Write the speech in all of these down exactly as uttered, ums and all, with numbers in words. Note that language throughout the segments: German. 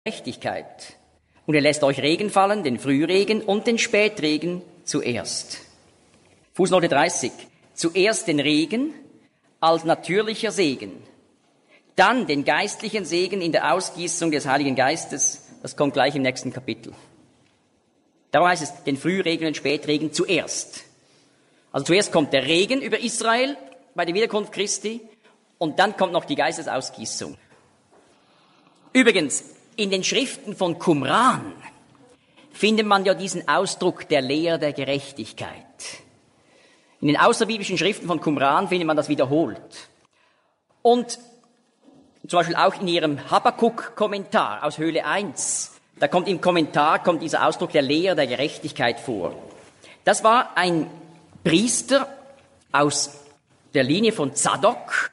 Gerechtigkeit. Und er lässt euch Regen fallen, den Frühregen und den Spätregen zuerst. Fußnote dreißig. Zuerst den Regen als natürlicher Segen. Dann den geistlichen Segen in der Ausgießung des Heiligen Geistes. Das kommt gleich im nächsten Kapitel. Darum heißt es, den Frühregen und Spätregen zuerst. Also zuerst kommt der Regen über Israel bei der Wiederkunft Christi und dann kommt noch die Geistesausgießung. Übrigens, in den Schriften von Qumran findet man ja diesen Ausdruck der Lehre der Gerechtigkeit. In den außerbiblischen Schriften von Qumran findet man das wiederholt. Und zum Beispiel auch in ihrem Habakuk-Kommentar aus Höhle eins, da kommt im Kommentar kommt dieser Ausdruck der Lehre der Gerechtigkeit vor. Das war ein Priester aus der Linie von Zadok,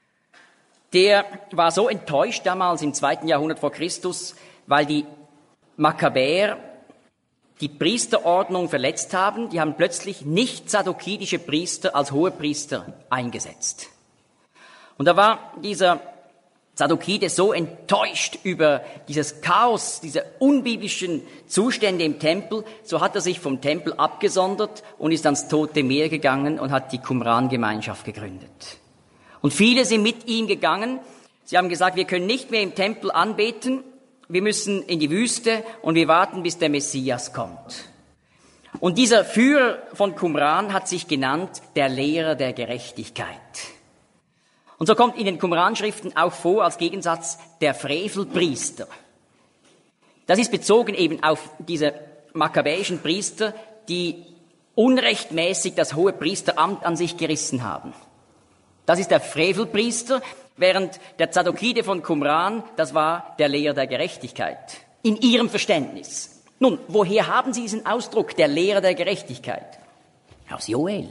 der war so enttäuscht damals im zweiten Jahrhundert vor Christus, weil die Makkabäer die Priesterordnung verletzt haben. Die haben plötzlich nicht zadokidische Priester als Hohepriester eingesetzt. Und da war dieser Zadokide so enttäuscht über dieses Chaos, diese unbiblischen Zustände im Tempel, so hat er sich vom Tempel abgesondert und ist ans Tote Meer gegangen und hat die Qumran-Gemeinschaft gegründet. Und viele sind mit ihm gegangen. Sie haben gesagt, wir können nicht mehr im Tempel anbeten, wir müssen in die Wüste und wir warten, bis der Messias kommt. Und dieser Führer von Qumran hat sich genannt, der Lehrer der Gerechtigkeit. Und so kommt in den Qumran-Schriften auch vor als Gegensatz der Frevelpriester. Das ist bezogen eben auf diese makkabäischen Priester, die unrechtmäßig das hohe Priesteramt an sich gerissen haben. Das ist der Frevelpriester, während der Zadokide von Qumran, das war der Lehrer der Gerechtigkeit. In ihrem Verständnis. Nun, woher haben Sie diesen Ausdruck, der Lehrer der Gerechtigkeit? Aus Joel.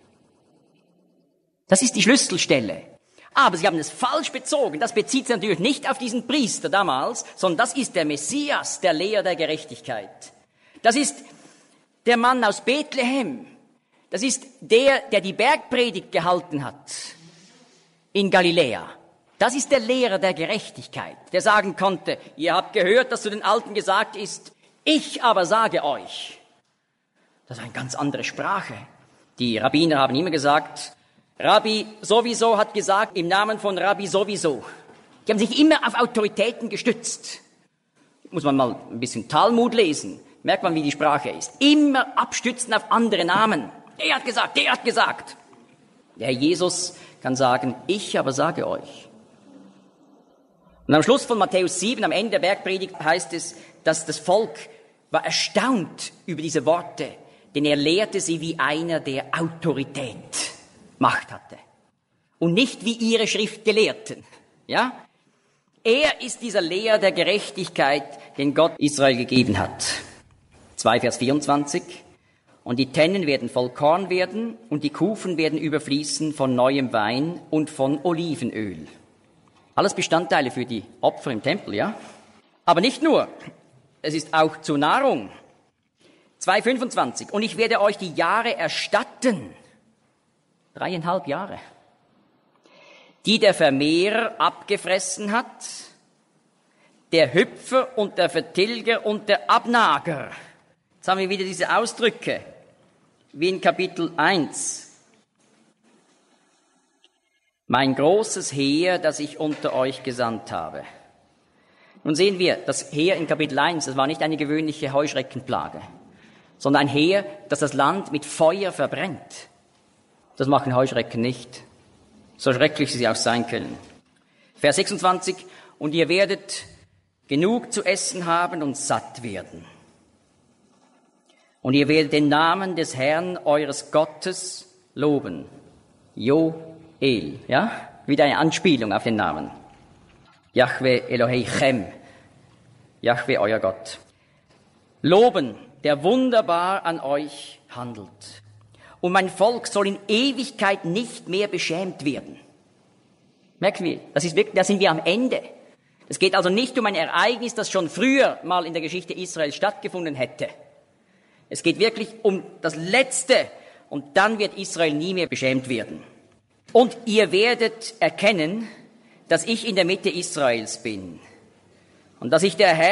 Das ist die Schlüsselstelle. Aber Sie haben es falsch bezogen. Das bezieht sich natürlich nicht auf diesen Priester damals, sondern das ist der Messias, der Lehrer der Gerechtigkeit. Das ist der Mann aus Bethlehem. Das ist der, der die Bergpredigt gehalten hat in Galiläa. Das ist der Lehrer der Gerechtigkeit, der sagen konnte, ihr habt gehört, dass zu den Alten gesagt ist, ich aber sage euch. Das ist eine ganz andere Sprache. Die Rabbiner haben immer gesagt, Rabbi sowieso hat gesagt, im Namen von Rabbi sowieso. Die haben sich immer auf Autoritäten gestützt. Muss man mal ein bisschen Talmud lesen, merkt man, wie die Sprache ist. Immer abstützen auf andere Namen. Der hat gesagt, der hat gesagt. Der Herr Jesus kann sagen, ich aber sage euch. Und am Schluss von Matthäus sieben, am Ende der Bergpredigt, heißt es, dass das Volk war erstaunt über diese Worte, denn er lehrte sie wie einer, der Autorität, Macht hatte. Und nicht wie ihre Schriftgelehrten. Ja? Er ist dieser Lehrer der Gerechtigkeit, den Gott Israel gegeben hat. zwei Vers vierundzwanzig. Und die Tennen werden voll Korn werden und die Kufen werden überfließen von neuem Wein und von Olivenöl. Alles Bestandteile für die Opfer im Tempel, ja? Aber nicht nur, es ist auch zur Nahrung. zwei fünfundzwanzig. Und ich werde euch die Jahre erstatten, dreieinhalb Jahre, die der Vermehrer abgefressen hat, der Hüpfer und der Vertilger und der Abnager. Jetzt haben wir wieder diese Ausdrücke, wie in Kapitel eins. Mein großes Heer, das ich unter euch gesandt habe. Nun sehen wir, das Heer in Kapitel eins, das war nicht eine gewöhnliche Heuschreckenplage, sondern ein Heer, das das Land mit Feuer verbrennt. Das machen Heuschrecken nicht, so schrecklich sie auch sein können. Vers sechsundzwanzig, und ihr werdet genug zu essen haben und satt werden. Und ihr werdet den Namen des Herrn, eures Gottes, loben. Joel, ja? Wieder eine Anspielung auf den Namen. Jahwe Eloheichem. Jahwe, euer Gott. Loben, der wunderbar an euch handelt. Und mein Volk soll in Ewigkeit nicht mehr beschämt werden. Merken wir, das ist wirklich, da sind wir am Ende. Es geht also nicht um ein Ereignis, das schon früher mal in der Geschichte Israels stattgefunden hätte. Es geht wirklich um das Letzte und dann wird Israel nie mehr beschämt werden. Und ihr werdet erkennen, dass ich in der Mitte Israels bin. Und dass sich der Herr